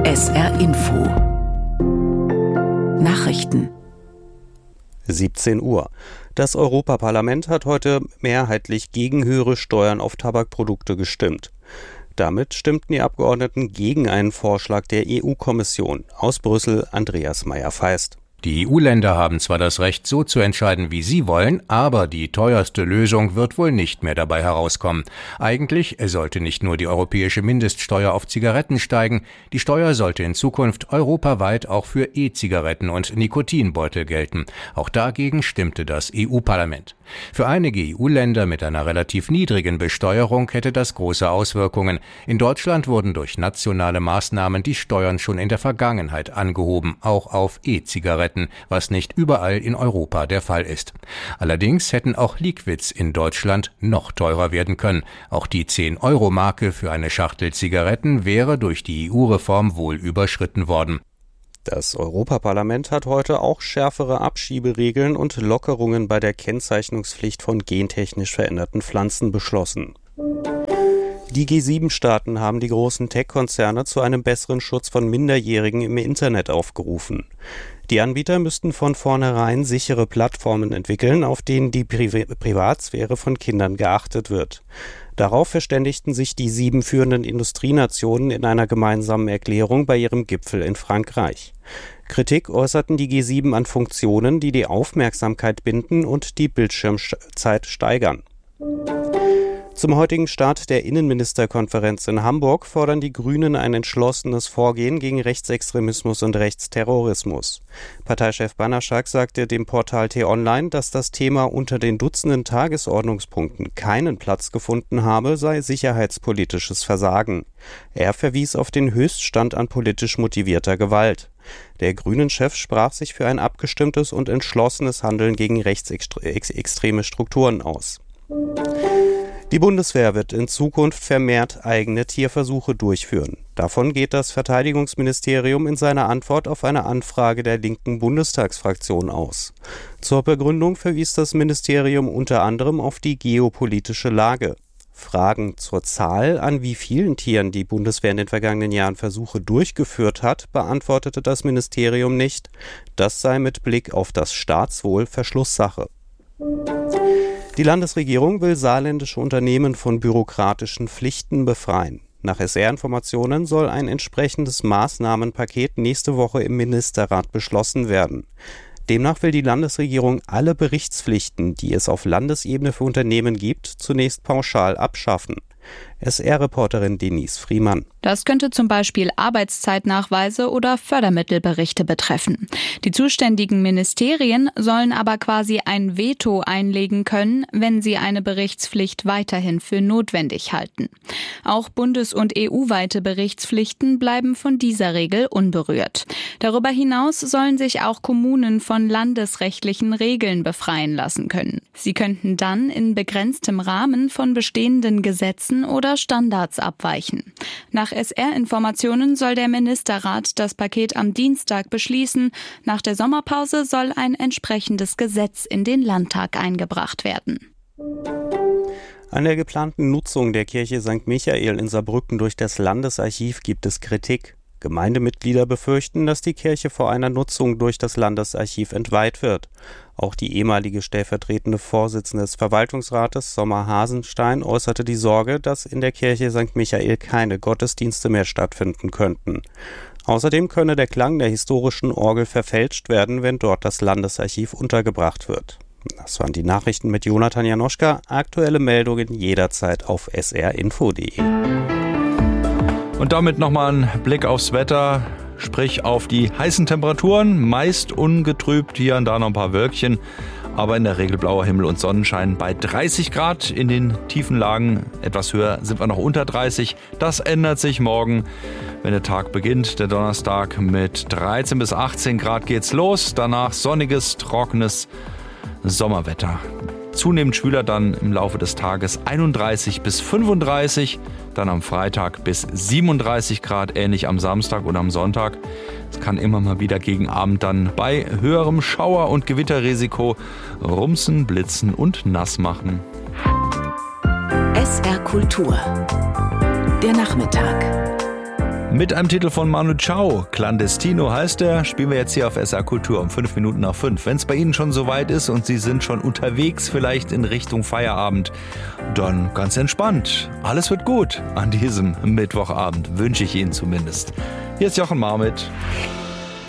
SR Info Nachrichten 17 Uhr. Das Europaparlament hat heute mehrheitlich gegen höhere Steuern auf Tabakprodukte gestimmt. Damit stimmten die Abgeordneten gegen einen Vorschlag der EU-Kommission. Aus Brüssel Andreas Meyer-Feist. Die EU-Länder haben zwar das Recht, so zu entscheiden, wie sie wollen, aber die teuerste Lösung wird wohl nicht mehr dabei herauskommen. Eigentlich sollte nicht nur die europäische Mindeststeuer auf Zigaretten steigen, die Steuer sollte in Zukunft europaweit auch für E-Zigaretten und Nikotinbeutel gelten. Auch dagegen stimmte das EU-Parlament. Für einige EU-Länder mit einer relativ niedrigen Besteuerung hätte das große Auswirkungen. In Deutschland wurden durch nationale Maßnahmen die Steuern schon in der Vergangenheit angehoben, auch auf E-Zigaretten, was nicht überall in Europa der Fall ist. Allerdings hätten auch Liquids in Deutschland noch teurer werden können. Auch die 10-Euro-Marke für eine Schachtel Zigaretten wäre durch die EU-Reform wohl überschritten worden. Das Europaparlament hat heute auch schärfere Abschieberegeln und Lockerungen bei der Kennzeichnungspflicht von gentechnisch veränderten Pflanzen beschlossen. Die G7-Staaten haben die großen Tech-Konzerne zu einem besseren Schutz von Minderjährigen im Internet aufgerufen. Die Anbieter müssten von vornherein sichere Plattformen entwickeln, auf denen die Privatsphäre von Kindern geachtet wird. Darauf verständigten sich die 7 führenden Industrienationen in einer gemeinsamen Erklärung bei ihrem Gipfel in Frankreich. Kritik äußerten die G7 an Funktionen, die die Aufmerksamkeit binden und die Bildschirmzeit steigern. Zum heutigen Start der Innenministerkonferenz in Hamburg fordern die Grünen ein entschlossenes Vorgehen gegen Rechtsextremismus und Rechtsterrorismus. Parteichef Banaschak sagte dem Portal T-Online, dass das Thema unter den Dutzenden Tagesordnungspunkten keinen Platz gefunden habe, sei sicherheitspolitisches Versagen. Er verwies auf den Höchststand an politisch motivierter Gewalt. Der Grünen-Chef sprach sich für ein abgestimmtes und entschlossenes Handeln gegen rechtsextreme Strukturen aus. Die Bundeswehr wird in Zukunft vermehrt eigene Tierversuche durchführen. Davon geht das Verteidigungsministerium in seiner Antwort auf eine Anfrage der linken Bundestagsfraktion aus. Zur Begründung verwies das Ministerium unter anderem auf die geopolitische Lage. Fragen zur Zahl, an wie vielen Tieren die Bundeswehr in den vergangenen Jahren Versuche durchgeführt hat, beantwortete das Ministerium nicht. Das sei mit Blick auf das Staatswohl Verschlusssache. Die Landesregierung will saarländische Unternehmen von bürokratischen Pflichten befreien. Nach SR-Informationen soll ein entsprechendes Maßnahmenpaket nächste Woche im Ministerrat beschlossen werden. Demnach will die Landesregierung alle Berichtspflichten, die es auf Landesebene für Unternehmen gibt, zunächst pauschal abschaffen. SR-Reporterin Denise Friemann. Das könnte zum Beispiel Arbeitszeitnachweise oder Fördermittelberichte betreffen. Die zuständigen Ministerien sollen aber quasi ein Veto einlegen können, wenn sie eine Berichtspflicht weiterhin für notwendig halten. Auch bundes- und EU-weite Berichtspflichten bleiben von dieser Regel unberührt. Darüber hinaus sollen sich auch Kommunen von landesrechtlichen Regeln befreien lassen können. Sie könnten dann in begrenztem Rahmen von bestehenden Gesetzen oder Standards abweichen. Nach SR-Informationen soll der Ministerrat das Paket am Dienstag beschließen. Nach der Sommerpause soll ein entsprechendes Gesetz in den Landtag eingebracht werden. An der geplanten Nutzung der Kirche St. Michael in Saarbrücken durch das Landesarchiv gibt es Kritik. Gemeindemitglieder befürchten, dass die Kirche vor einer Nutzung durch das Landesarchiv entweiht wird. Auch die ehemalige stellvertretende Vorsitzende des Verwaltungsrates, Sommer Hasenstein, äußerte die Sorge, dass in der Kirche St. Michael keine Gottesdienste mehr stattfinden könnten. Außerdem könne der Klang der historischen Orgel verfälscht werden, wenn dort das Landesarchiv untergebracht wird. Das waren die Nachrichten mit Jonathan Janoschka. Aktuelle Meldungen jederzeit auf srinfo.de. Und damit nochmal ein Blick aufs Wetter, sprich auf die heißen Temperaturen, meist ungetrübt, hier und da noch ein paar Wölkchen, aber in der Regel blauer Himmel und Sonnenschein bei 30 Grad. In den tiefen Lagen etwas höher sind wir noch unter 30. Das ändert sich morgen, wenn der Tag beginnt. Der Donnerstag mit 13 bis 18 Grad geht's los, danach sonniges, trockenes Sommerwetter. Zunehmend schwüler dann im Laufe des Tages 31 bis 35, dann am Freitag bis 37 Grad, ähnlich am Samstag und am Sonntag. Es kann immer mal wieder gegen Abend dann bei höherem Schauer- und Gewitterrisiko rumsen, blitzen und nass machen. SR Kultur. Der Nachmittag. Mit einem Titel von Manu Chao, Clandestino heißt er, spielen wir jetzt hier auf SR Kultur um 5 Minuten nach 5. Wenn es bei Ihnen schon soweit ist und Sie sind schon unterwegs, vielleicht in Richtung Feierabend, dann ganz entspannt. Alles wird gut an diesem Mittwochabend, wünsche ich Ihnen zumindest. Hier ist Jochen Marmit.